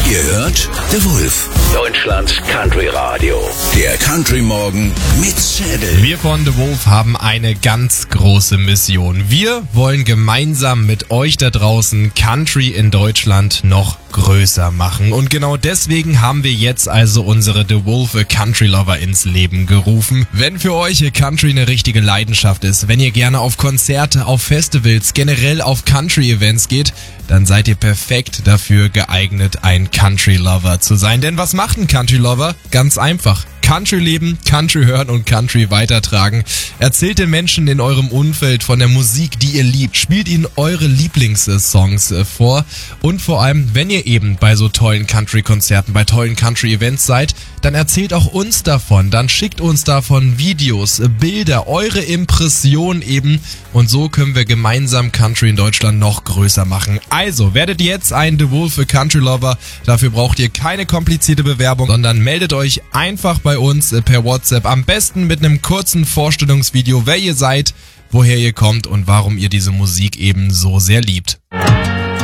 Ihr hört The Wolf, Deutschlands Country Radio. Der Country Morgen mit Schädel. Wir von The Wolf haben eine ganz große Mission. Wir wollen gemeinsam mit euch da draußen Country in Deutschland noch größer machen. Und genau deswegen haben wir jetzt also unsere The Wolf Country Lover ins Leben gerufen. Wenn für euch Country eine richtige Leidenschaft ist, wenn ihr gerne auf Konzerte, auf Festivals, generell auf Country-Events geht, dann seid ihr perfekt dafür geeignet, ein Country Lover zu sein. Denn was macht ein Country Lover? Ganz einfach. Country leben, Country hören und Country weitertragen. Erzählt den Menschen in eurem Umfeld von der Musik, die ihr liebt. Spielt ihnen eure Lieblingssongs vor. Und vor allem, wenn ihr eben bei so tollen Country-Konzerten, bei tollen Country-Events seid, dann erzählt auch uns davon. Dann schickt uns davon Videos, Bilder, eure Impressionen eben. Und so können wir gemeinsam Country in Deutschland noch größer machen. Also, werdet jetzt ein The Wolf Country Lover. Dafür braucht ihr keine komplizierte Bewerbung, sondern meldet euch einfach bei uns per WhatsApp. Am besten mit einem kurzen Vorstellungsvideo, wer ihr seid, woher ihr kommt und warum ihr diese Musik eben so sehr liebt.